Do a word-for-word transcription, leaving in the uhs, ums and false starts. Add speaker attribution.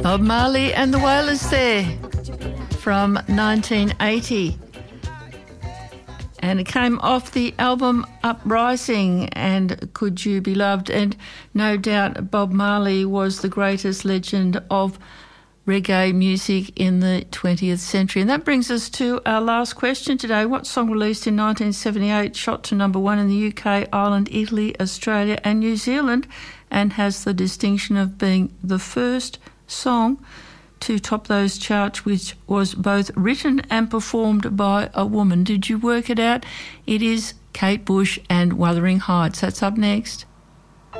Speaker 1: Bob Marley and the Wailers there from nineteen eighty. And it came off the album Uprising and Could You Be Loved? And no doubt Bob Marley was the greatest legend of reggae music in the twentieth century. And that brings us to our last question today. What song released in nineteen seventy-eight shot to number one in the U K, Ireland, Italy, Australia and New Zealand and has the distinction of being the first song to top those charts, which was both written and performed by a woman? Did you work it out? It is Kate Bush and Wuthering Heights. That's up next.